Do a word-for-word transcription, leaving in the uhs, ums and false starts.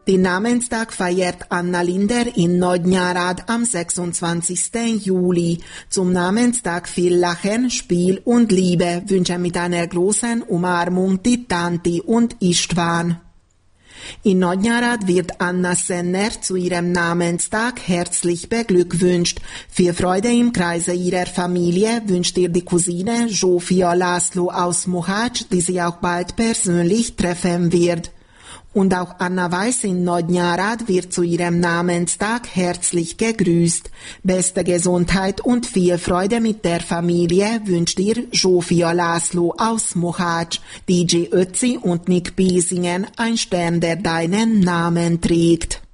Den Namenstag feiert Anna Linder in Nagyárad am sechsundzwanzigsten Juli. Zum Namenstag viel Lachen, Spiel und Liebe wünschen mit einer großen Umarmung die Tanti und Istvan. In Nagyárad wird Anna Senner zu ihrem Namenstag herzlich beglückwünscht. Viel Freude im Kreise ihrer Familie wünscht ihr die Cousine Zsófia László aus Mohács, die sie auch bald persönlich treffen wird. Und auch Anna Weiß in Nagyárad wird zu ihrem Namenstag herzlich gegrüßt. Beste Gesundheit und viel Freude mit der Familie wünscht ihr Zsófia László aus Mohács, D J Ötzi und Nick Biesingen, ein Stern, der deinen Namen trägt.